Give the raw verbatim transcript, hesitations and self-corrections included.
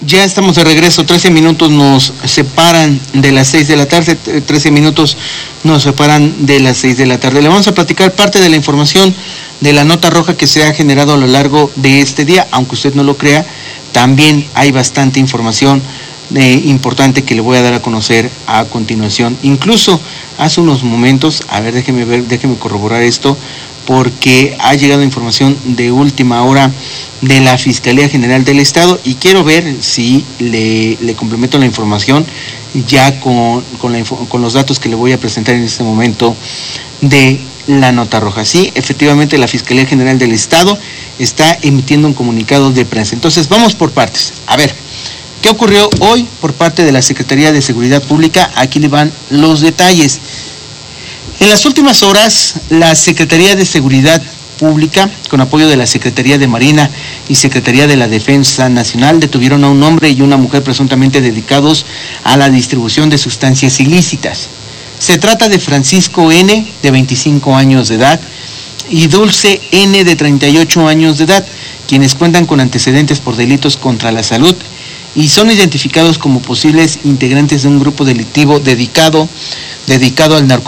Ya estamos de regreso, trece minutos nos separan de las seis de la tarde, trece minutos nos separan de las seis de la tarde. Le vamos a platicar parte de la información de la nota roja que se ha generado a lo largo de este día, aunque usted no lo crea, también hay bastante información eh, importante que le voy a dar a conocer a continuación. Incluso hace unos momentos, a ver, déjeme ver, déjeme corroborar esto, porque ha llegado información de última hora de la Fiscalía General del Estado y quiero ver si le, le complemento la información ya con, con, la, con los datos que le voy a presentar en este momento de la nota roja. Sí, efectivamente la Fiscalía General del Estado está emitiendo un comunicado de prensa. Entonces vamos por partes. A ver, ¿qué ocurrió hoy por parte de la Secretaría de Seguridad Pública? Aquí le van los detalles. En las últimas horas, la Secretaría de Seguridad Pública, con apoyo de la Secretaría de Marina y Secretaría de la Defensa Nacional, detuvieron a un hombre y una mujer presuntamente dedicados a la distribución de sustancias ilícitas. Se trata de Francisco N., de veinticinco años de edad, y Dulce N., de treinta y ocho años de edad, quienes cuentan con antecedentes por delitos contra la salud y son identificados como posibles integrantes de un grupo delictivo dedicado, dedicado al narcotráfico.